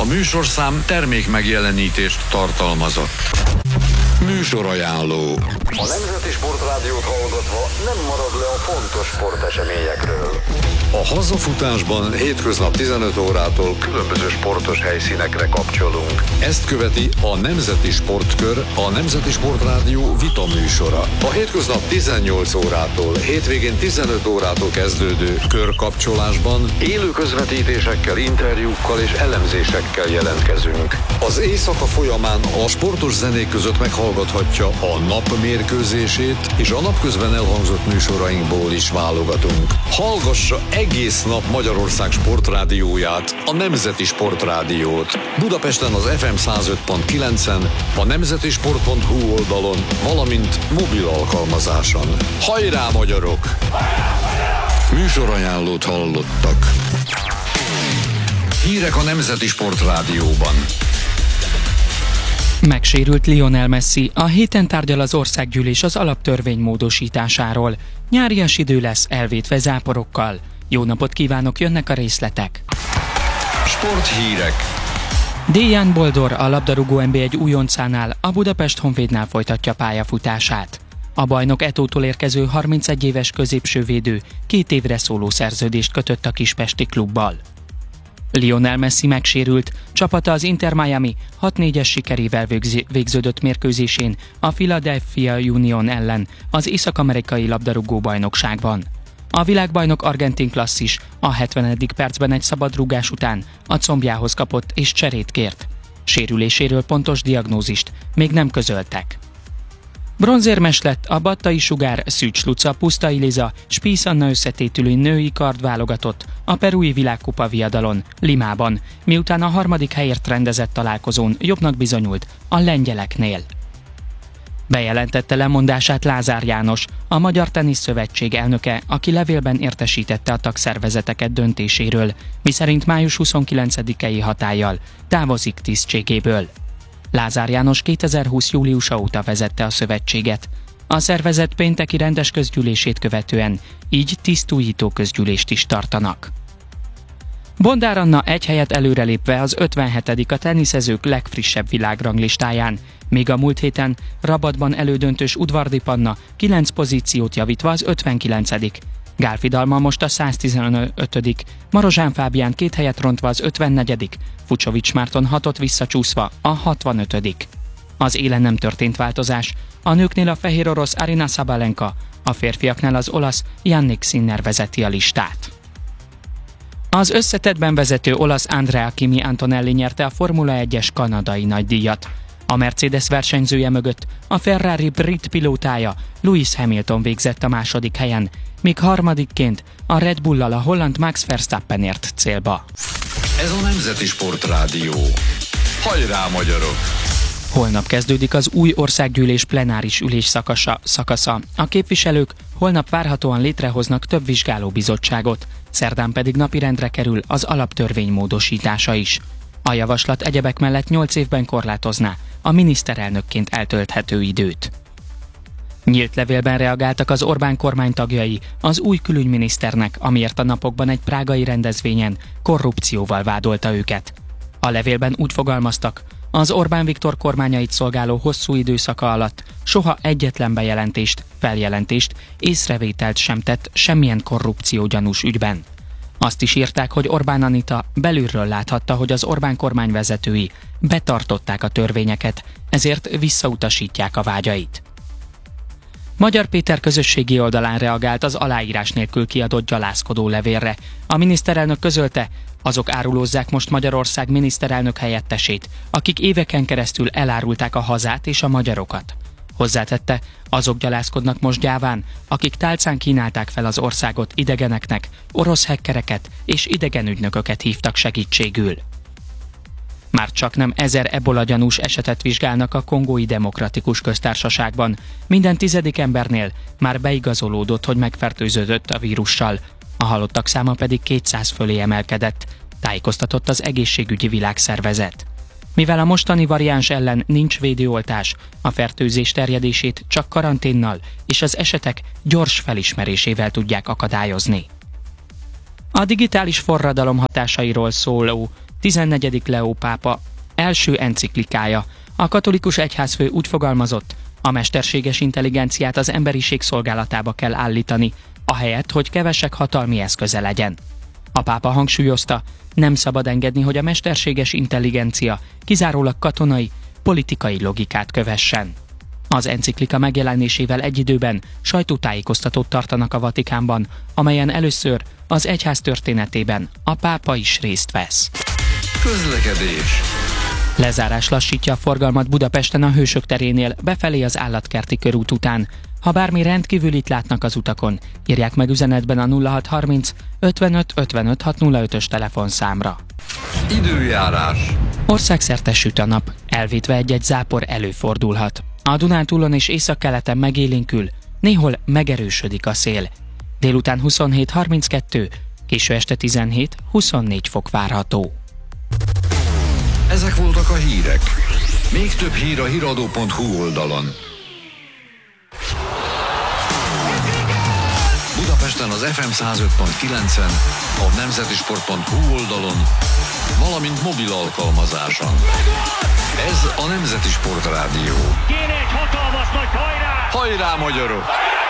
A műsorszám termék megjelenítést tartalmazott. Műsorajánló. A Nemzeti Sportrádiót hallgatva nem marad le a fontos sporteseményekről. A hazafutásban hétköznap 15 órától különböző sportos helyszínekre kapcsolunk. Ezt követi a Nemzeti Sportkör, a Nemzeti Sportrádió vita műsora. A hétköznap 18 órától, hétvégén 15 órától kezdődő körkapcsolásban élő közvetítésekkel, interjúkkal és elemzésekkel jelentkezünk. Az éjszaka folyamán a sportos zenék között meghallgathatja a nap mérkőzését, és a napközben elhangzott műsorainkból is válogatunk. Hallgassa egész nap Magyarország sportrádióját, a Nemzeti Sportrádiót. Budapesten az FM 105.9-en, a nemzetisport.hu oldalon, valamint mobil alkalmazáson. Hajrá, magyarok! Műsorajánlót hallottak. Hírek a Nemzeti Sportrádióban. Megsérült Lionel Messi, a héten tárgyal az országgyűlés az alaptörvény módosításáról. Nyárias idő lesz, elvétve záporokkal. Jó napot kívánok, jönnek a részletek. Sporthírek. Dejan Boldor, a labdarúgó NB1 újoncánál, a Budapest Honvédnál folytatja pályafutását. A bajnok Etótól érkező 31 éves középsővédő 2 évre szóló szerződést kötött a kispesti klubbal. Lionel Messi megsérült, csapata az Inter Miami 6-4-es sikerével végződött mérkőzésén a Philadelphia Union ellen az észak-amerikai labdarúgó bajnokságban. A világbajnok argentin klasszis a 70. percben egy szabadrúgás után a combjához kapott és cserét kért. Sérüléséről pontos diagnózist még nem közöltek. Bronzérmes lett a Battai Sugár, Szűcs Luca, Pusztai Liza, Spies Anna összetétülő női kardválogatott a perui világkupa viadalon, Limában, miután a 3. helyért rendezett találkozón jobbnak bizonyult a lengyeleknél. Bejelentette lemondását Lázár János, a Magyar Tenisz Szövetség elnöke, aki levélben értesítette a tagszervezeteket döntéséről, miszerint május 29-i hatállyal távozik tisztségéből. Lázár János 2020. júliusa óta vezette a szövetséget. A szervezet pénteki rendes közgyűlését követően így tisztújító közgyűlést is tartanak. Bondár Anna egy helyet előrelépve az 57. a teniszezők legfrissebb világranglistáján, míg a múlt héten Rabatban elődöntős Udvardi Panna 9 pozíciót javítva az 59. Gálfi Dalma most a 115. Marozsán Fábián 2 helyet rontva az 54. Fucsovics Márton 6-ot visszacsúszva a 65. Az élen nem történt változás. A nőknél a fehér orosz Aryna Sabalenka, a férfiaknál az olasz Jannik Sinner vezeti a listát. Az összetettben vezető olasz Andrea Kimi Antonelli nyerte a Formula 1-es kanadai nagydíjat. A Mercedes versenyzője mögött a Ferrari brit pilótája Lewis Hamilton végzett a 2. helyen, míg harmadikként a Red Bull-al a holland Max Verstappen ért célba. Ez a Nemzeti Sportrádió. Hajrá, magyarok! Holnap kezdődik az új országgyűlés plenáris ülés szakasza. A képviselők holnap várhatóan létrehoznak több vizsgálóbizottságot, szerdán pedig napirendre kerül az alaptörvény módosítása is. A javaslat egyebek mellett 8 évben korlátozná a miniszterelnökként eltölthető időt. Nyílt levélben reagáltak az Orbán kormány tagjai az új külügyminiszternek, amiért a napokban egy prágai rendezvényen korrupcióval vádolta őket. A levélben úgy fogalmaztak, az Orbán Viktor kormányait szolgáló hosszú időszaka alatt soha egyetlen bejelentést, feljelentést, észrevételt sem tett semmilyen korrupciógyanús ügyben. Azt is írták, hogy Orbán Anita belülről láthatta, hogy az Orbán kormány vezetői betartották a törvényeket, ezért visszautasítják a vágyait. Magyar Péter közösségi oldalán reagált az aláírás nélkül kiadott gyalázkodó levélre. A miniszterelnök közölte, azok árulózzák most Magyarország miniszterelnök helyettesét, akik éveken keresztül elárulták a hazát és a magyarokat. Hozzátette, azok gyalázkodnak most gyáván, akik tálcán kínálták fel az országot idegeneknek, orosz hekkereket és idegen ügynököket hívtak segítségül. Már csak nem 1000 ebola gyanús esetet vizsgálnak a Kongói Demokratikus Köztársaságban. Minden 10. embernél már beigazolódott, hogy megfertőződött a vírussal. A halottak száma pedig 200 fölé emelkedett, tájékoztatott az Egészségügyi Világszervezet. Mivel a mostani variáns ellen nincs védőoltás, a fertőzés terjedését csak karanténnal és az esetek gyors felismerésével tudják akadályozni. A digitális forradalom hatásairól szóló 14. Leó pápa első enciklikája. A katolikus egyházfő úgy fogalmazott, a mesterséges intelligenciát az emberiség szolgálatába kell állítani, ahelyett, hogy kevesek hatalmi eszköze legyen. A pápa hangsúlyozta, nem szabad engedni, hogy a mesterséges intelligencia kizárólag katonai, politikai logikát kövessen. Az enciklika megjelenésével egy időben sajtótájékoztatót tartanak a Vatikánban, amelyen először az egyház történetében a pápa is részt vesz. Közlekedés. Lezárás lassítja a forgalmat Budapesten a Hősök terénél befelé az Állatkerti körút után. Ha bármi rendkívülit látnak az utakon, írják meg üzenetben a 0630 55 55 605-ös telefonszámra. Időjárás. Országszerte süt a nap, elvétve egy-egy zápor előfordulhat. A Dunántúlon és északkeleten megélénkül, néhol megerősödik a szél. Délután 27-32, késő este 17-24 fok várható. Ezek voltak a hírek. Még több hír a hiradó.hu oldalon. Budapesten az FM 105.9-en, a nemzetisport.hu oldalon, valamint mobil alkalmazáson. Ez a Nemzeti Sport Rádió. Kéne egy hatalmas nagy hajrá! Hajrá, magyarok!